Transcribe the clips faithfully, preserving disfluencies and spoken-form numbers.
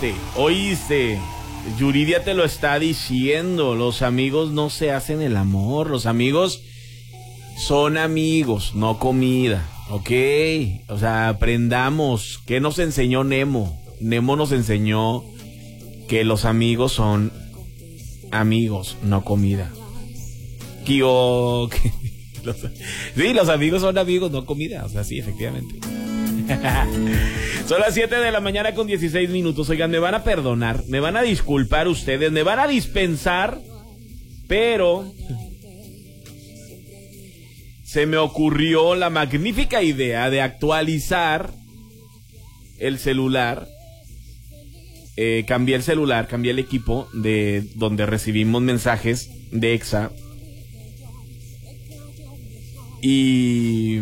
oíste, oíste. Yuridia te lo está diciendo. Los amigos no se hacen el amor. Los amigos son amigos, no comida. Ok. O sea, aprendamos. ¿Qué nos enseñó Nemo? Nemo nos enseñó que los amigos son amigos, no comida. Kio. Los, sí, los amigos son amigos, no comida. O sea, sí, efectivamente. Son las siete de la mañana con dieciséis minutos. Oigan, me van a perdonar, me van a disculpar ustedes, me van a dispensar, pero se me ocurrió la magnífica idea de actualizar el celular. Eh, cambié el celular, cambié el equipo de donde recibimos mensajes de Exa. Y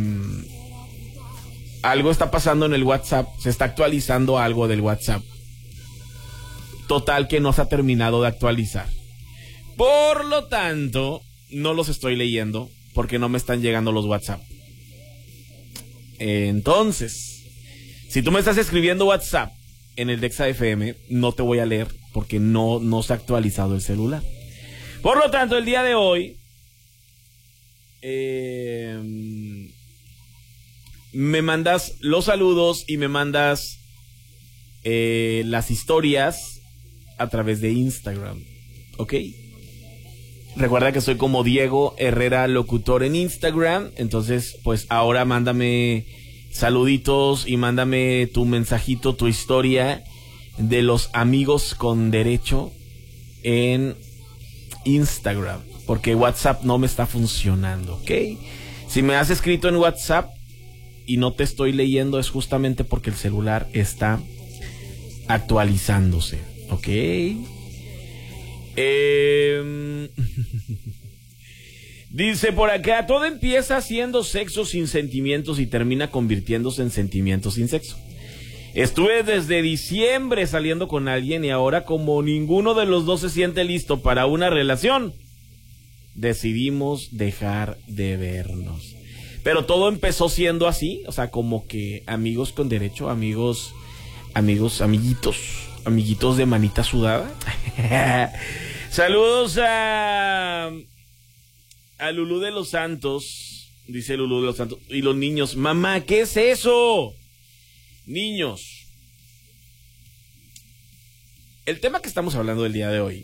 algo está pasando en el WhatsApp, se está actualizando algo del WhatsApp. Total que no se ha terminado de actualizar. Por lo tanto, no los estoy leyendo porque no me están llegando los WhatsApp. Entonces, si tú me estás escribiendo WhatsApp en el de Exa F M, no te voy a leer porque no, no se ha actualizado el celular. Por lo tanto, el día de hoy eh, me mandas los saludos y me mandas eh, las historias a través de Instagram, ¿ok? Recuerda que soy como Diego Herrera Locutor en Instagram. Entonces, pues ahora mándame saluditos y mándame tu mensajito, tu historia de los amigos con derecho en Instagram, porque WhatsApp no me está funcionando, ¿ok? Si me has escrito en WhatsApp y no te estoy leyendo, es justamente porque el celular está actualizándose, ¿ok? Eh... Dice por acá, todo empieza siendo sexo sin sentimientos y termina convirtiéndose en sentimientos sin sexo. Estuve desde diciembre saliendo con alguien y ahora, como ninguno de los dos se siente listo para una relación, decidimos dejar de vernos. Pero todo empezó siendo así, o sea, como que amigos con derecho, amigos, amigos, amiguitos, amiguitos de manita sudada. Saludos a, a Lulú de los Santos, dice Lulú de los Santos, y los niños, mamá, ¿qué es eso? Niños, el tema que estamos hablando del día de hoy